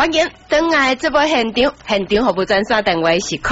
欢迎登来这部现场，现场服务专线电话是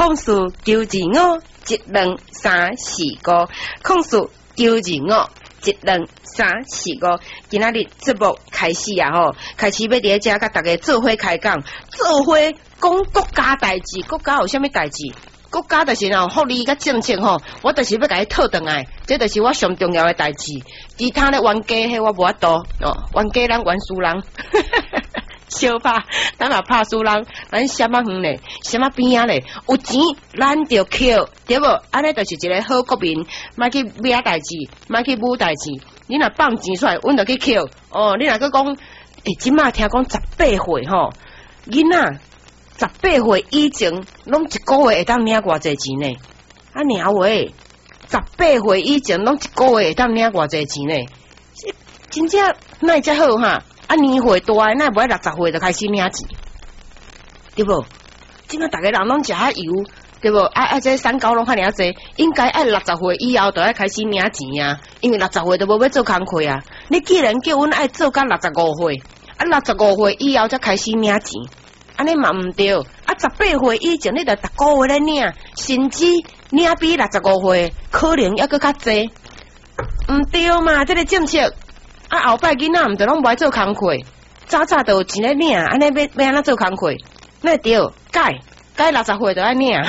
控诉925-12345，控诉925-12345。今仔日节目开始啊吼，开始要伫咧遮甲大家做伙开讲，做伙讲国家代志，国家有啥物代志？国家就是吼福利甲政策吼，我就是要甲伊套转来，这就是我上重要的代志。其他咧冤家迄我无法度哦，冤家人冤输人。小拍，咱嘛拍输人，咱什么远咧，什么边仔咧，有钱咱就扣，对无？安尼就是一个好国民，莫去买代志，莫去舞代志。你若放钱出来，阮就去扣。哦，你若去讲，即马听讲18岁吼，囡仔18岁以前，拢一个月会当领偌济钱呢？啊，尔话，18岁以前，拢一个月会当领偌济钱呢？真正哪遮好哈？啊，年岁大诶，那无60岁就开始领钱，对无？即摆逐个人拢食啊油，对无？这三高拢遐尔济，应该爱60岁以后就爱开始领钱啊，因为60岁都无要做工课啊。你既然叫阮爱做到65岁，啊65岁以后才开始领钱，安尼嘛毋对。啊18岁以前你着逐个月咧领，甚至领比65岁可能还佫较济，毋对嘛？这个政策。啊，后摆囡仔毋着拢无爱做工课，早早就有钱咧领，安尼要安怎做工课？那对，该60岁就爱领。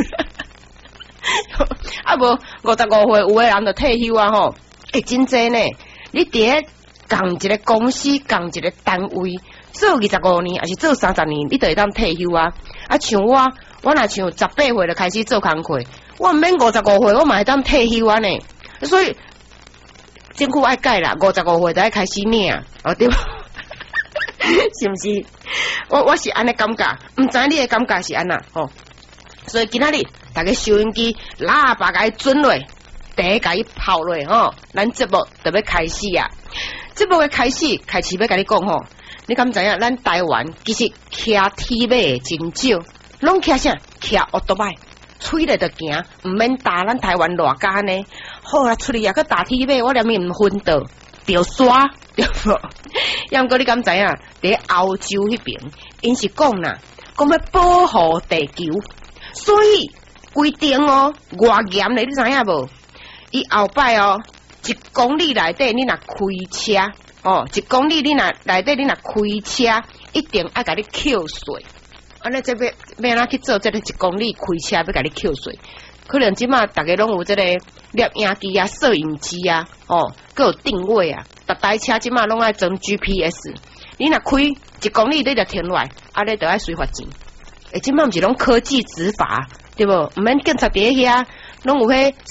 啊无55岁有个人就退休啊吼，真济呢！你伫咧共一个公司、共一个单位做25年，还是做30年，你就会当退休啊！啊，像我若像18岁就开始做工课，我毋免55岁，我嘛会当退休啊呢。所以。政府爱改啦，55岁就爱开始领，哦对吧？是毋是？我是安尼感觉，毋知你的感觉是安那吼。所以今仔日大家收音机喇叭甲伊准落，第一甲伊抛落吼，咱节目就要开始啊！节目的开始要甲你讲吼，你敢知影？咱台湾其实骑铁马的真少，拢骑啥？骑奥多麦。吹咧就行，毋免打咱台湾偌家呢。好啦，出去也去打铁马，我连面毋昏倒，着刷对无？要毋过你敢知影？伫欧洲迄边，因是讲啦，讲要保护地球，所以规定哦，偌严咧，你知影无？伊后摆哦，1公里内底你若开车哦，1公里你若内底你若开车，一定爱甲你扣税。安尼这要哪去做这个1公里开车要甲你扣税？可能即马大家拢有这个摄影机啊、摄影机啊，哦，佮有定位啊。逐台车即马拢爱装 GPS， 你若开1公里你就停落来，你就爱随罚钱。即马毋是拢科技执法，对无？毋免警察伫遐，拢有迄。